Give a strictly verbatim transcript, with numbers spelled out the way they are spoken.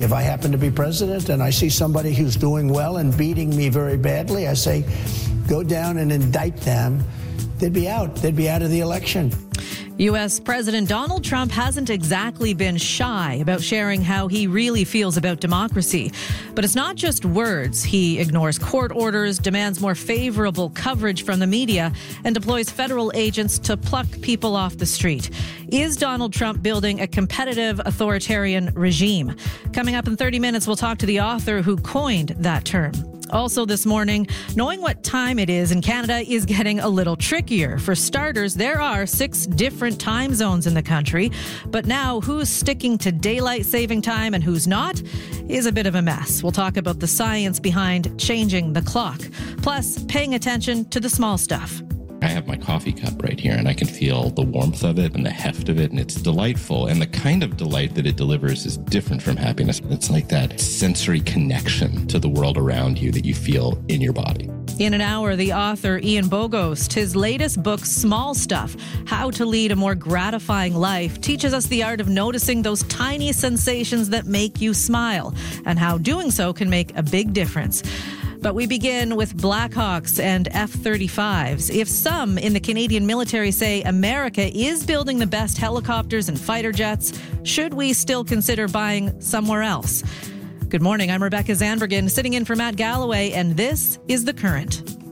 If I happen to be president and I see somebody who's doing well and beating me very badly, I say, go down and indict them. They'd be out. They'd be out of the election. U S. President Donald Trump hasn't exactly been shy about sharing how he really feels about democracy. But it's not just words. He ignores court orders, demands more favorable coverage from the media, and deploys federal agents to pluck people off the street. Is Donald Trump building a competitive authoritarian regime? Coming up in thirty minutes, we'll talk to the author who coined that term. Also this morning, knowing what time it is in Canada is getting a little trickier. For starters, there are six different time zones in the country. But now who's sticking to daylight saving time and who's not is a bit of a mess. We'll talk about the science behind changing the clock, plus paying attention to the small stuff. I have my coffee cup right here, and I can feel the warmth of it and the heft of it, and it's delightful. And the kind of delight that it delivers is different from happiness. It's like that sensory connection to the world around you that you feel in your body. In an hour, the author Ian Bogost, his latest book, Small Stuff, How to Lead a More Gratifying Life, teaches us the art of noticing those tiny sensations that make you smile and how doing so can make a big difference. But we begin with Blackhawks and F thirty-fives. If some in the Canadian military say America is building the best helicopters and fighter jets, should we still consider buying somewhere else? Good morning, I'm Rebecca Zandbergen, sitting in for Matt Galloway, and this is The Current.